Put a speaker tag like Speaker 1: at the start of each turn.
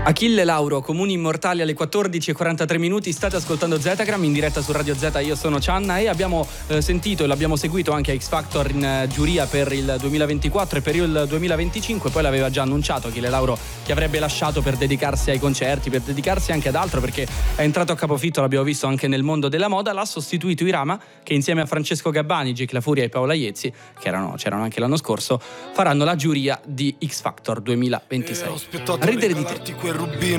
Speaker 1: Achille Lauro, Comuni Immortali alle 14:43. State ascoltando Zetagram in diretta su Radio Z. Io sono Cianna e abbiamo sentito e l'abbiamo seguito anche a X Factor in giuria per il 2024 e per il 2025. Poi l'aveva già annunciato Achille Lauro che avrebbe lasciato per dedicarsi ai concerti, per dedicarsi anche ad altro, perché è entrato a capofitto, l'abbiamo visto anche nel mondo della moda. L'ha sostituito Irama, che insieme a Francesco Gabbani, Gic La Furia e Paola Iezzi, che c'erano anche l'anno scorso, faranno la giuria di X Factor 2026. A ridere di te.